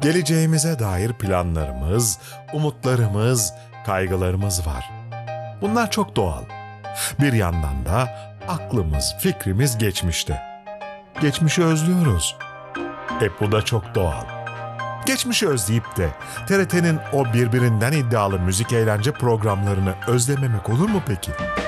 Geleceğimize dair planlarımız, umutlarımız, kaygılarımız var. Bunlar çok doğal. Bir yandan da aklımız, fikrimiz geçmişte. Geçmişi özlüyoruz. Bu da çok doğal. Geçmişi özleyip de TRT'nin o birbirinden iddialı müzik eğlence programlarını özlememek olur mu peki?